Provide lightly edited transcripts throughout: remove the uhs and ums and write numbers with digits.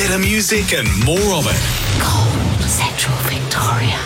better music and more of it. Gold Central Victoria.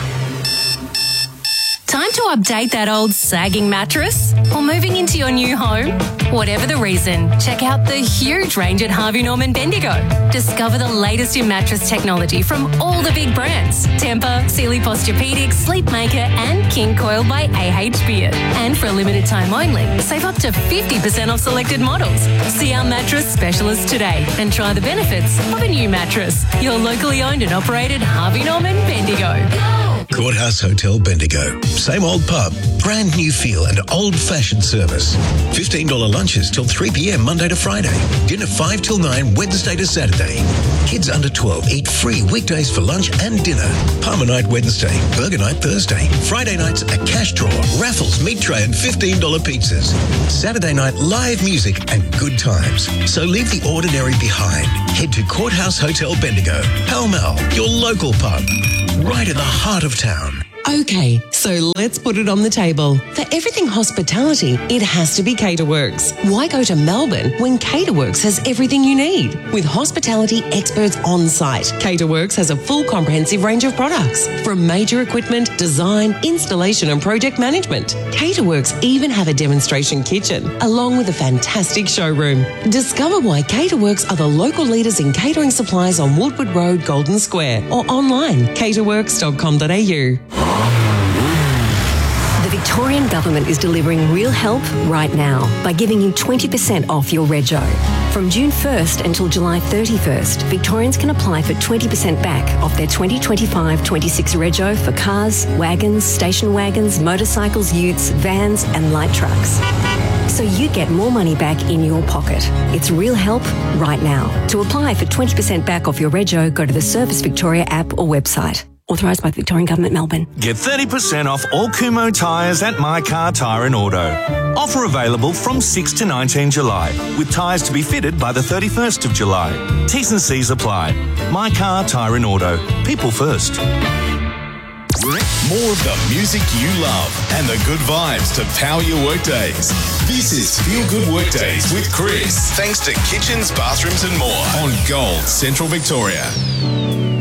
Time to update that old sagging mattress? Or moving into your new home? Whatever the reason, check out the huge range at Harvey Norman Bendigo. Discover the latest in mattress technology from all the big brands. Tempur, Sealy Posturepedic, Sleepmaker and King Coil by AH Beard. And for a limited time only, save up to 50% off selected models. See our mattress specialist today and try the benefits of a new mattress. Your locally owned and operated Harvey Norman Bendigo. Courthouse Hotel Bendigo. Same old pub, brand new feel and old-fashioned service. $15 lunches till 3 p.m. Monday to Friday. Dinner 5 till 9 Wednesday to Saturday. Kids under 12 eat free weekdays for lunch and dinner. Palmer night Wednesday, burger night Thursday. Friday nights a cash draw, raffles, meat tray and $15 pizzas. Saturday night live music and good times. So leave the ordinary behind. Head to Courthouse Hotel Bendigo. Pall Mall, your local pub. Right in the heart of town. Okay, so let's put it on the table. For everything hospitality, it has to be Caterworks. Why go to Melbourne when Caterworks has everything you need? With hospitality experts on site, Caterworks has a full comprehensive range of products, from major equipment, design, installation and project management. Caterworks even have a demonstration kitchen, along with a fantastic showroom. Discover why Caterworks are the local leaders in catering supplies on Woodward Road, Golden Square, or online, caterworks.com.au. The Victorian Government is delivering real help right now by giving you 20% off your rego. From June 1st until July 31st, Victorians can apply for 20% back off their 2025-26 rego for cars, wagons, station wagons, motorcycles, utes, vans and light trucks. So you get more money back in your pocket. It's real help right now. To apply for 20% back off your rego, go to the Service Victoria app or website. Authorised by the Victorian Government, Melbourne. Get 30% off all Kumho tyres at My Car Tyre and Auto. Offer available from 6 to 19 July, with tyres to be fitted by the 31st of July. T's and C's apply. My Car Tyre and Auto. People first. More of the music you love and the good vibes to power your workdays. This is Feel Good Workdays with Chris. Thanks to Kitchens, Bathrooms and More on Gold Central Victoria.